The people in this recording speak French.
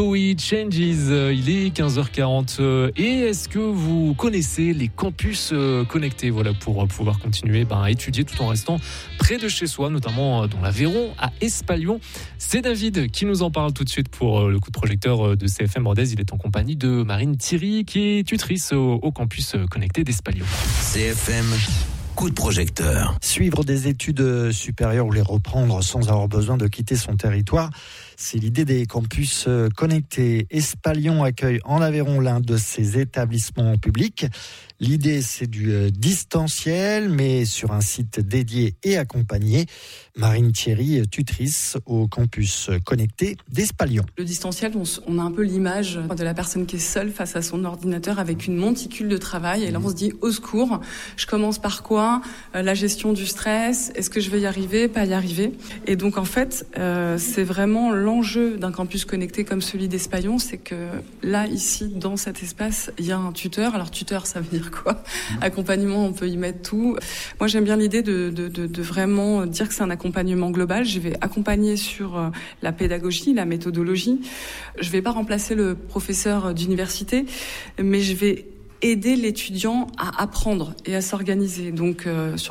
Oui, Changes, il est 15h40 et est-ce que vous connaissez les campus connectés, voilà, pour pouvoir continuer à étudier tout en restant près de chez soi, notamment dans l'Aveyron, à Espalion. C'est David qui nous en parle tout de suite pour le coup de projecteur de CFM Rodez. Il est en compagnie de Marine Thierry qui est tutrice au campus connecté d'Espalion. CFM coup de projecteur. Suivre des études supérieures ou les reprendre sans avoir besoin de quitter son territoire, c'est l'idée des campus connectés. Espalion accueille en Aveyron l'un de ces établissements publics. L'idée, c'est du distanciel, mais sur un site dédié et accompagné. Marine Thierry, tutrice au campus connecté d'Espalion. Le distanciel, on a un peu l'image de la personne qui est seule face à son ordinateur avec une monticule de travail. Et là, on se dit, au secours, je commence par quoi ? La gestion du stress, est-ce que je vais y arriver, pas y arriver ? Et donc, en fait, c'est vraiment l'enjeu d'un campus connecté comme celui d'Espalion, c'est que là, ici, dans cet espace, il y a un tuteur. Alors, tuteur, ça veut dire quoi ? Accompagnement, on peut y mettre tout. Moi, j'aime bien l'idée de vraiment dire que c'est un accompagnement global. Je vais accompagner sur la pédagogie, la méthodologie. Je vais pas remplacer le professeur d'université, mais je vais aider l'étudiant à apprendre et à s'organiser. Donc, sur